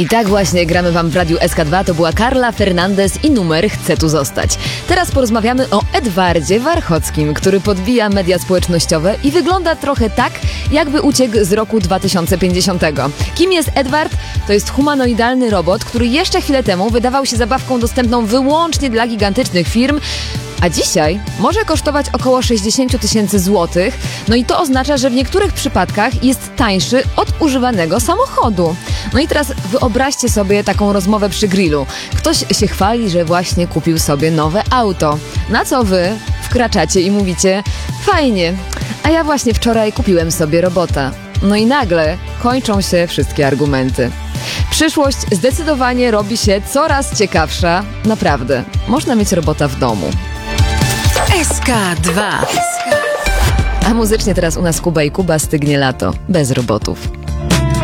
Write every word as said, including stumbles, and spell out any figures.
I tak właśnie gramy wam w Radiu S K dwa. To była Carla Fernandez i numer Chcę tu zostać. Teraz porozmawiamy o Edwardzie Warchockim, który podbija media społecznościowe i wygląda trochę tak, jakby uciekł z roku dwa tysiące pięćdziesiątego. Kim jest Edward? To jest humanoidalny robot, który jeszcze chwilę temu wydawał się zabawką dostępną wyłącznie dla gigantycznych firm, a dzisiaj może kosztować około sześćdziesiąt tysięcy złotych. No i to oznacza, że w niektórych przypadkach jest tańszy od używanego samochodu. No i teraz wyobraźcie sobie taką rozmowę przy grillu. Ktoś się chwali, że właśnie kupił sobie nowe auto. Na co wy wkraczacie i mówicie: fajnie, a ja właśnie wczoraj kupiłem sobie robota. No i nagle kończą się wszystkie argumenty. Przyszłość zdecydowanie robi się coraz ciekawsza. Naprawdę, można mieć robota w domu. S K dwa. A muzycznie teraz u nas Kuba i Kuba, Stygnie lato, bez robotów.